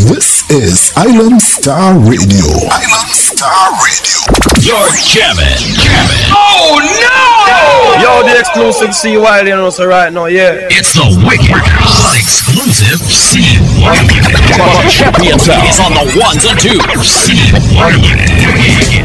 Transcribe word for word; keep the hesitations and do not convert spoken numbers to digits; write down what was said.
This is Island Star Radio. Island Star Radio. You're jamming, jamming. Oh no! Yo, the exclusive C Wiley, you know, so right now, yeah. It's the wicked, exclusive C Wiley. Champion is on the ones and twos. C Wiley.